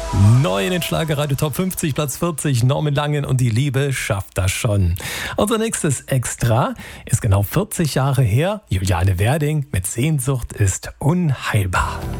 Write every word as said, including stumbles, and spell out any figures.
Neu in den Schlagerradio Top fünfzig, Platz vierzig, Norman Langen und die Liebe schafft das schon. Unser nächstes Extra ist genau vierzig Jahre her. Juliane Werding mit Sehnsucht ist unheilbar.